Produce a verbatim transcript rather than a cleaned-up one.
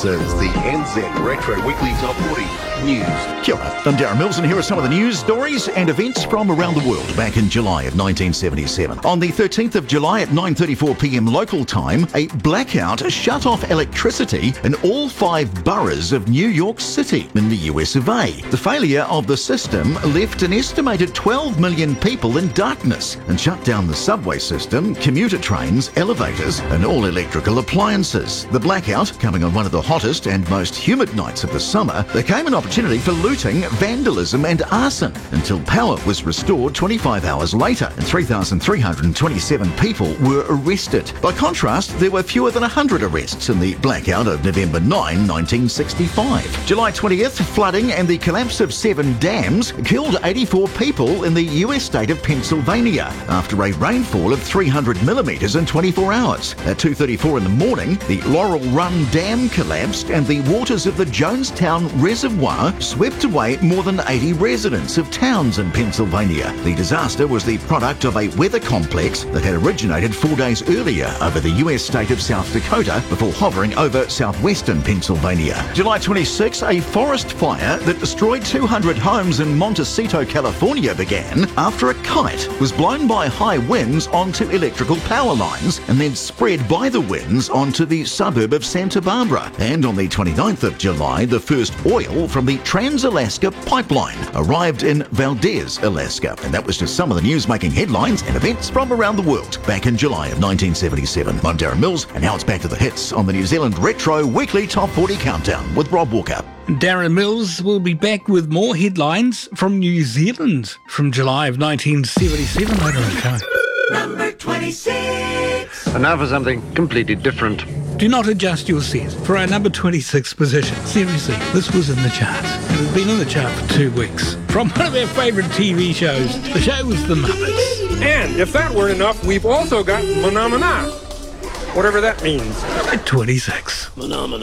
This is the N Z Retro Weekly Top forty News. Kia ora, I'm Darren Mills, and here are some of the news stories and events from around the world back in July of nineteen seventy-seven. On the thirteenth of July at nine thirty-four p m local time, a blackout shut off electricity in all five boroughs of New York City in the U S of A. The failure of the system left an estimated twelve million people in darkness and shut down the subway system, commuter trains, elevators, and all electrical appliances. The blackout, coming on one of the hottest and most humid nights of the summer, became an opportunity for looting, vandalism, and arson until power was restored twenty-five hours later and three thousand three hundred twenty-seven people were arrested. By contrast, there were fewer than one hundred arrests in the blackout of November ninth, nineteen sixty-five. July twentieth, flooding and the collapse of seven dams killed eighty-four people in the U S state of Pennsylvania after a rainfall of three hundred millimetres in twenty-four hours. At two thirty-four in the morning, the Laurel Run Dam collapsed and the waters of the Jonestown Reservoir swept away more than eighty residents of towns in Pennsylvania. The disaster was the product of a weather complex that had originated four days earlier over the U S state of South Dakota before hovering over southwestern Pennsylvania. July twenty-sixth, a forest fire that destroyed two hundred homes in Montecito, California began after a kite was blown by high winds onto electrical power lines and then spread by the winds onto the suburb of Santa Barbara. And on the twenty-ninth of July, the first oil from the Trans-Alaska Pipeline arrived in Valdez, Alaska. And that was just some of the news making headlines and events from around the world back in July of nineteen seventy-seven. I'm Darren Mills, and now it's back to the hits on the New Zealand Retro Weekly Top forty Countdown with Rob Walker. Darren Mills will be back with more headlines from New Zealand from July of nineteen seventy-seven later in the show. Number twenty-six. And now for something completely different. Do not adjust your set for our number twenty-six position. Seriously, this was in the charts. It has been in the chart for two weeks. From one of our favourite T V shows, the show was The Muppets. And if that weren't enough, we've also got Mana Mana, whatever that means. At twenty-six. Mana Mana.